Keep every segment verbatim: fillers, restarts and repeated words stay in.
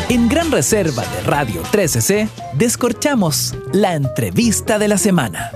En Gran Reserva de Radio trece ce, descorchamos la entrevista de la semana.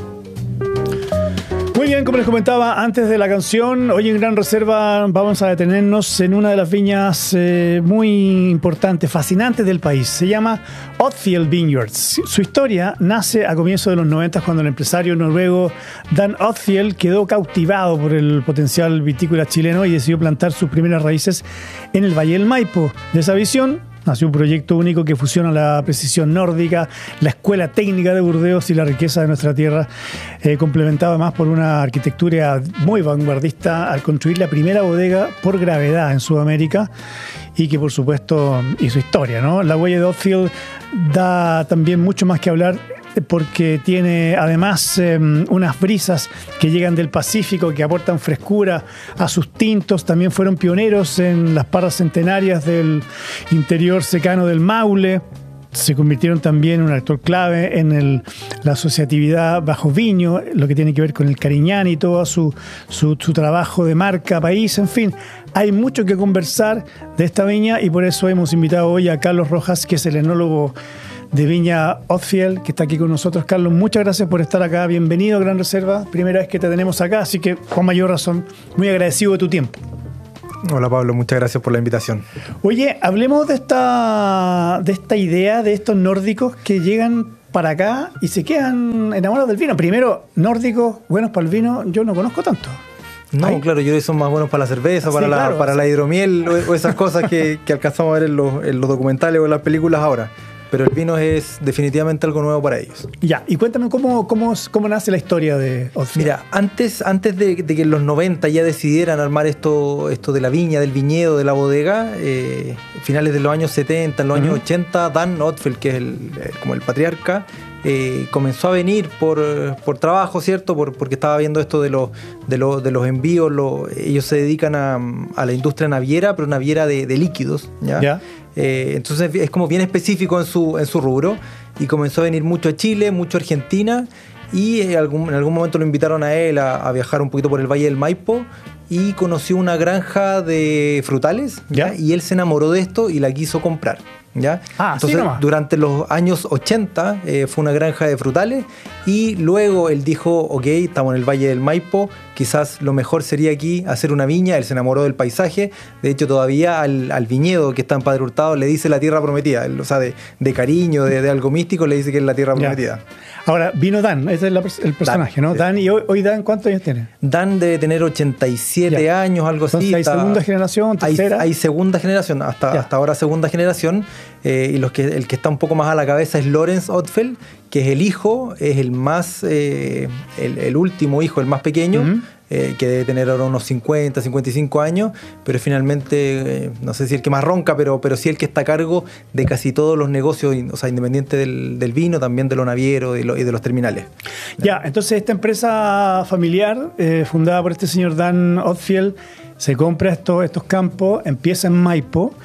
Muy bien, como les comentaba antes de la canción, hoy en Gran Reserva vamos a detenernos en una de las viñas eh, muy importantes, fascinantes del país. Se llama Odfjell Vineyards. Su historia nace a comienzos de los noventa, cuando el empresario noruego Dan Odfjell quedó cautivado por el potencial vitícola chileno y decidió plantar sus primeras raíces en el Valle del Maipo. De esa visión nació un proyecto único que fusiona la precisión nórdica, la escuela técnica de Burdeos y la riqueza de nuestra tierra, eh, complementado además por una arquitectura muy vanguardista al construir la primera bodega por gravedad en Sudamérica y que por supuesto hizo historia, ¿no? La huella de Odfjell da también mucho más que hablar, porque tiene además eh, unas brisas que llegan del Pacífico, que aportan frescura a sus tintos. También fueron pioneros en las parras centenarias del interior secano del Maule. Se convirtieron también en un actor clave en el, la asociatividad bajo viño, lo que tiene que ver con el Cariñán y todo su, su, su trabajo de marca, país, en fin. Hay mucho que conversar de esta viña y por eso hemos invitado hoy a Carlos Rojas, que es el enólogo de Viña Odfjell, que está aquí con nosotros. Carlos, muchas gracias por estar acá. Bienvenido a Gran Reserva. Primera vez que te tenemos acá, así que con mayor razón, muy agradecido de tu tiempo. Hola Pablo, muchas gracias por la invitación. Oye, hablemos de esta, de esta idea de estos nórdicos que llegan para acá y se quedan enamorados del vino. Primero, nórdicos, buenos para el vino, yo no conozco tanto. No, ¿Ay? Claro, yo creo que son más buenos para la cerveza, Sí, para, la, claro, para sí. la hidromiel o, o esas cosas que, que alcanzamos a ver en los, en los documentales o en las películas ahora. Pero el vino es definitivamente algo nuevo para ellos. Ya, y cuéntame cómo, cómo, cómo nace la historia de Odfjell. Mira, antes, antes de, de que en los noventa ya decidieran armar esto, esto de la viña, del viñedo, de la bodega, eh, finales de los años setenta, en los uh-huh. años ochenta, Dan Odfjell, que es el, eh, como el patriarca, eh, comenzó a venir por, por trabajo, ¿cierto? Por, porque estaba viendo esto de los, de los, de los envíos. Lo, ellos se dedican a, a la industria naviera, pero naviera de, de líquidos, ¿ya? ¿Ya? Eh, entonces es como bien específico en su, en su rubro, y comenzó a venir mucho a Chile, mucho a Argentina, y eh, algún, en algún momento lo invitaron a él a, a viajar un poquito por el Valle del Maipo y conoció una granja de frutales, ¿ya? ¿Ya? Y él se enamoró de esto y la quiso comprar, ¿ya? Ah, entonces, sí, durante los años ochenta eh, fue una granja de frutales, y luego él dijo, ok, estamos en el Valle del Maipo, quizás lo mejor sería aquí hacer una viña. Él se enamoró del paisaje. De hecho, todavía al, al viñedo que está en Padre Hurtado le dice la tierra prometida. O sea, de, de cariño, de, de algo místico, le dice que es la tierra prometida. Ya. Ahora, vino Dan, ese es la, el personaje, Dan, ¿no? Sí. Dan, y hoy, hoy Dan, ¿cuántos años tiene? Dan debe tener ochenta y siete ya. años, algo Entonces, así. ¿hay está, segunda generación, tercera? Hay, hay segunda generación, hasta, hasta ahora segunda generación. Eh, y los que, el que está un poco más a la cabeza es Lorenz Odfjell, que es el hijo, es el más, eh, el, el último hijo, el más pequeño, uh-huh. eh, que debe tener ahora unos cincuenta, cincuenta y cinco años, pero finalmente, eh, no sé si el que más ronca, pero, pero sí el que está a cargo de casi todos los negocios, o sea, independiente del, del vino, también de lo naviero y, lo, y de los terminales. Ya, entonces esta empresa familiar, eh, fundada por este señor Dan Odfjell, se compra estos, estos campos, empieza en Maipo.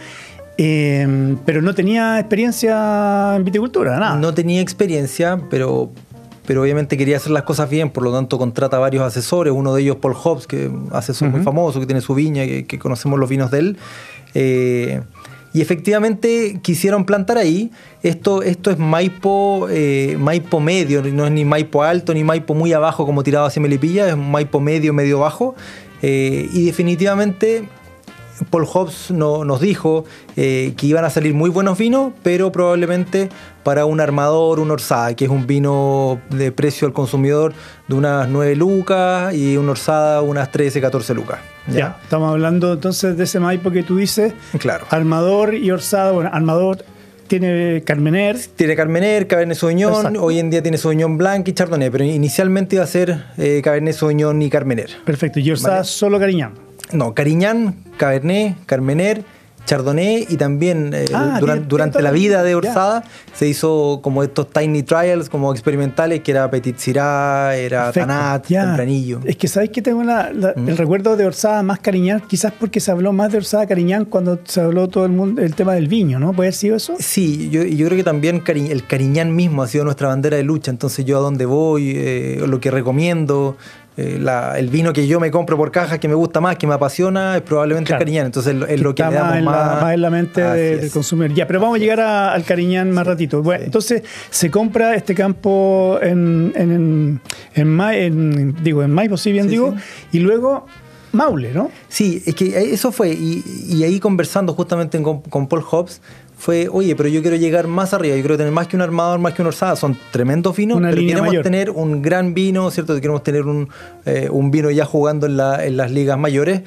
Eh, pero no tenía experiencia en viticultura, nada. No tenía experiencia, pero, pero obviamente quería hacer las cosas bien, por lo tanto contrata varios asesores, uno de ellos Paul Hobbs, que es un asesor uh-huh. muy famoso, que tiene su viña, que, que conocemos los vinos de él. Eh, y efectivamente quisieron plantar ahí. Esto, esto es Maipo, eh, Maipo medio, no es ni Maipo alto ni Maipo muy abajo como tirado hacia Melipilla, es Maipo medio, medio bajo. Eh, y definitivamente Paul Hobbs no, nos dijo eh, que iban a salir muy buenos vinos, pero probablemente para un armador, un orzada, que es un vino de precio al consumidor de unas nueve lucas y un orzada unas trece, catorce lucas. ¿Ya? Ya, estamos hablando entonces de ese Maipo que tú dices. Claro. Armador y orzada. Bueno, armador tiene Carmener. Tiene Carmener, Cabernet Sauvignon. Exacto. Hoy en día tiene Sauvignon Blanc y Chardonnay, pero inicialmente iba a ser eh, Cabernet Sauvignon y Carmener. Perfecto. Y orzada, ¿vale? Solo Cariñán. No, Cariñán, Cabernet, Carmener, Chardonnay, y también eh, ah, durante, bien, durante bien, la vida de ya. orzada se hizo como estos tiny trials, como experimentales, que era Petit Syrah, era Perfecto, Tanat, ya. Tempranillo. Es que sabéis que tengo la, la, ¿Mm? el recuerdo de orzada más Cariñán, quizás porque se habló más de orzada Cariñán cuando se habló todo el mundo el tema del viño, ¿no? ¿Puede haber sido eso? Sí, yo, yo creo que también Cari, el Cariñán mismo ha sido nuestra bandera de lucha. Entonces yo a dónde voy, eh, lo que recomiendo, eh, la, el vino que yo me compro por caja, que me gusta más, que me apasiona, es probablemente claro. el Cariñán. Entonces es que lo que le damos más en, más... La, más en la mente de, del consumidor. Ya, pero vamos a llegar a, al Cariñán más sí, ratito. Bueno, sí. Entonces se compra este campo en, en, en, en, Ma, en, digo, en Maipo, si bien sí, digo, sí. y luego... Maule, ¿no? Sí, es que eso fue, y, y ahí conversando justamente con, con Paul Hobbs, fue, oye, pero yo quiero llegar más arriba, yo quiero tener más que un armador, más que una orzada, son tremendos vinos, una pero queremos mayor. tener un gran vino, ¿cierto? Queremos tener un, eh, un vino ya jugando en, la, en las ligas mayores,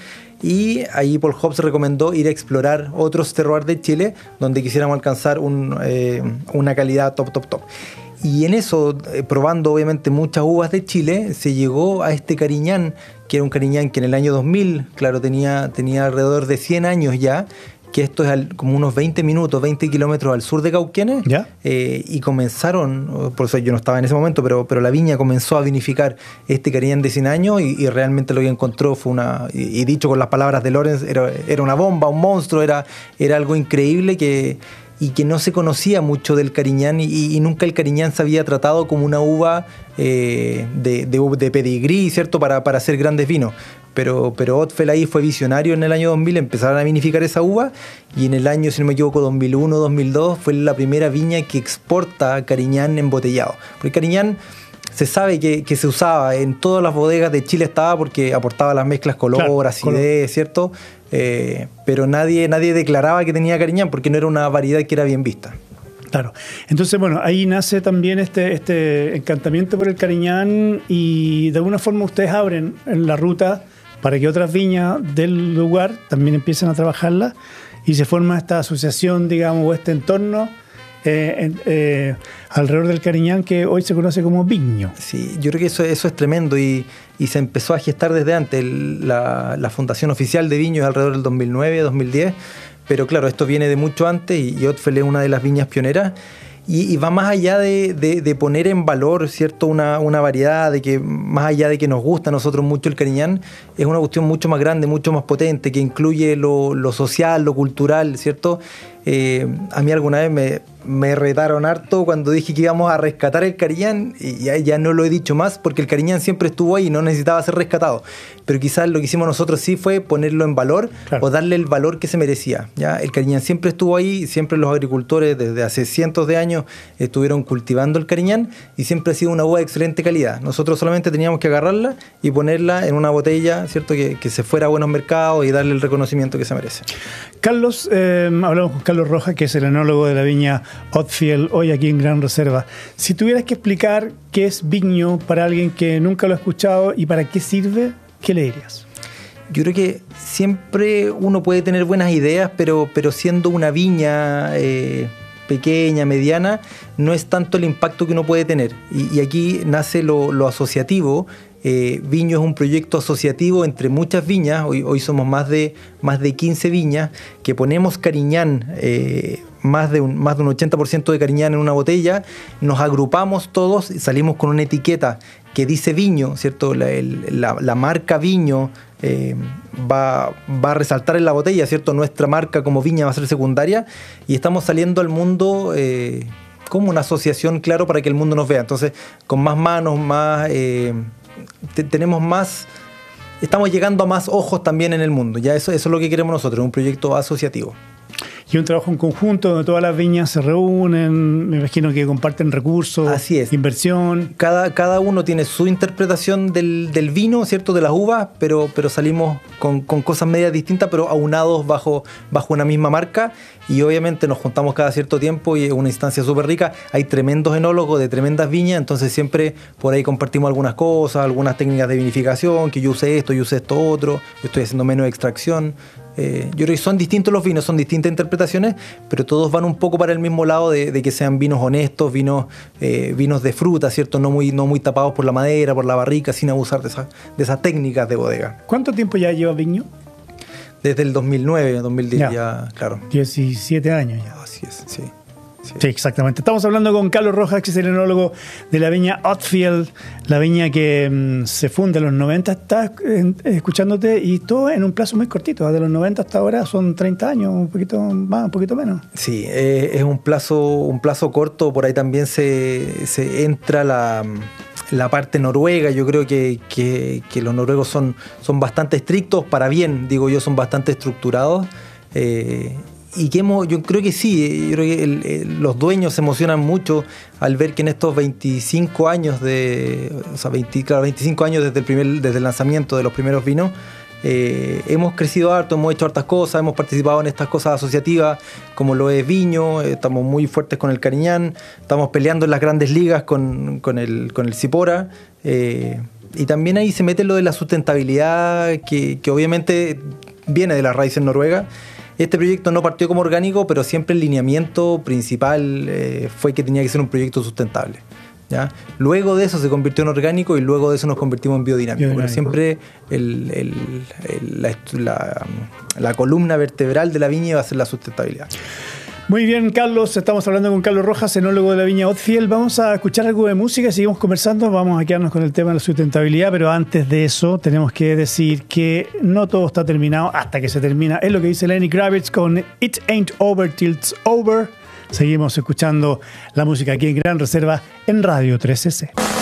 y ahí Paul Hobbs recomendó ir a explorar otros terroirs de Chile, donde quisiéramos alcanzar un, eh, una calidad top, top, top. Y en eso, eh, probando obviamente muchas uvas de Chile, se llegó a este Cariñán, que era un Cariñán que en el año dos mil, claro, tenía, tenía alrededor de cien años ya, que esto es al, como unos veinte minutos, veinte kilómetros al sur de Cauquenes, ¿ya? Eh, y comenzaron, por eso yo no estaba en ese momento, pero, pero la viña comenzó a vinificar este Cariñán de cien años y, y realmente lo que encontró fue una, y, y dicho con las palabras de Lorenz, era, era una bomba, un monstruo, era, era algo increíble que... y que no se conocía mucho del Cariñán y, y nunca el Cariñán se había tratado como una uva eh, de, de, de pedigrí, ¿cierto? Para, para hacer grandes vinos. Pero, pero Otfel ahí fue visionario en el año dos mil, empezaron a vinificar esa uva y en el año, si no me equivoco, dos mil uno, dos mil dos fue la primera viña que exporta Cariñán embotellado. Porque Cariñán se sabe que, que se usaba en todas las bodegas de Chile, estaba porque aportaba las mezclas color, claro, acidez, color. ¿Cierto? Eh, pero nadie, nadie declaraba que tenía Cariñán porque no era una variedad que era bien vista. Claro. Entonces, bueno, ahí nace también este, este encantamiento por el Cariñán y de alguna forma ustedes abren en la ruta para que otras viñas del lugar también empiecen a trabajarla y se forma esta asociación, digamos, o este entorno Eh, eh, alrededor del Cariñán que hoy se conoce como Viño. Sí, yo creo que eso, eso es tremendo y, y se empezó a gestar desde antes. El, la, la fundación oficial de Viño es alrededor del dos mil nueve, dos mil diez, pero claro, esto viene de mucho antes y, y Otfel es una de las viñas pioneras y, y va más allá de, de, de poner en valor, ¿cierto? Una, una variedad, de que más allá de que nos gusta a nosotros mucho el Cariñán, es una cuestión mucho más grande, mucho más potente, que incluye lo, lo social, lo cultural, ¿cierto? Eh, a mí alguna vez me, me retaron harto cuando dije que íbamos a rescatar el Cariñán y ya, ya no lo he dicho más porque el Cariñán siempre estuvo ahí y no necesitaba ser rescatado, pero quizás lo que hicimos nosotros sí fue ponerlo en valor, claro, o darle el valor que se merecía, ¿ya? El Cariñán siempre estuvo ahí, siempre los agricultores desde hace cientos de años estuvieron cultivando el Cariñán y siempre ha sido una uva de excelente calidad. Nosotros solamente teníamos que agarrarla y ponerla en una botella, ¿cierto? Que, que se fuera a buenos mercados y darle el reconocimiento que se merece. Carlos, eh, hablamos con Carlos Rojas, que es el enólogo de la viña Otfiel, hoy aquí en Gran Reserva. Si tuvieras que explicar qué es Viño para alguien que nunca lo ha escuchado y para qué sirve, ¿qué le dirías? Yo creo que siempre uno puede tener buenas ideas, pero, pero siendo una viña eh, pequeña, mediana, no es tanto el impacto que uno puede tener. Y, y aquí nace lo, lo asociativo. Eh, Viño es un proyecto asociativo entre muchas viñas, hoy, hoy somos más de, más de quince viñas, que ponemos Cariñán, eh, más, de un, más de un ochenta por ciento de Cariñán en una botella, nos agrupamos todos y salimos con una etiqueta que dice Viño, ¿cierto? La, el, la, la marca Viño eh, va, va a resaltar en la botella, ¿cierto? Nuestra marca como viña va a ser secundaria y estamos saliendo al mundo eh, como una asociación, claro, para que el mundo nos vea. Entonces, con más manos, más... Eh, tenemos más, estamos llegando a más ojos también en el mundo. Ya eso, eso es lo que queremos nosotros, un proyecto asociativo. Y un trabajo en conjunto donde todas las viñas se reúnen, me imagino que comparten recursos, así es, inversión. Cada, cada uno tiene su interpretación del, del vino, ¿cierto? De las uvas, pero, pero salimos con, con cosas medias distintas, pero aunados bajo, bajo una misma marca. Y obviamente nos juntamos cada cierto tiempo y es una instancia súper rica. Hay tremendos enólogos de tremendas viñas, entonces siempre por ahí compartimos algunas cosas, algunas técnicas de vinificación, que yo usé esto, yo usé esto otro, yo estoy haciendo menos extracción. Eh, yo creo que son distintos los vinos, son distintas interpretaciones, pero todos van un poco para el mismo lado de, de que sean vinos honestos, vinos, eh, vinos de fruta, ¿cierto? No muy, no muy tapados por la madera, por la barrica, sin abusar de, esa, de esas técnicas de bodega. ¿Cuánto tiempo ya lleva Viño? Desde el dos mil nueve, dos mil diez, ya, ya claro. diecisiete años ya. Así es, sí. Sí. Sí, exactamente. Estamos hablando con Carlos Rojas, que es el enólogo de la viña Otfiel, la viña que mmm, se funda en los noventa. Estás eh, escuchándote y todo en un plazo muy cortito. De los noventa hasta ahora son treinta años, un poquito más, un poquito menos. Sí, eh, es un plazo, un plazo corto. Por ahí también se, se entra la... la parte noruega. Yo creo que, que, que los noruegos son, son bastante estrictos, para bien, digo yo, son bastante estructurados. Eh, y que hemos, yo creo que sí, yo creo que el, el, los dueños se emocionan mucho al ver que en estos veinticinco años de, o sea, veinte, claro, veinticinco años desde el primer, desde el lanzamiento de los primeros vinos, eh, hemos crecido harto, hemos hecho hartas cosas, hemos participado en estas cosas asociativas como lo es Viño, eh, estamos muy fuertes con el Cariñán, estamos peleando en las grandes ligas con, con el, con el Cipora, eh, y también ahí se mete lo de la sustentabilidad que, que obviamente viene de las raíces noruegas. Este proyecto no partió como orgánico, pero siempre el lineamiento principal eh, fue que tenía que ser un proyecto sustentable, ¿ya? Luego de eso se convirtió en orgánico y luego de eso nos convertimos en biodinámico. Biodinámico. Pero siempre el, el, el, la, la, la columna vertebral de la viña va a ser la sustentabilidad. Muy bien, Carlos, estamos hablando con Carlos Rojas, enólogo de la viña Odfjell. Vamos a escuchar algo de música y seguimos conversando. Vamos a quedarnos con el tema de la sustentabilidad, pero antes de eso tenemos que decir que no todo está terminado hasta que se termina. Es lo que dice Lenny Kravitz con It Ain't Over Till It's Over. Seguimos escuchando la música aquí en Gran Reserva en Radio tres C C.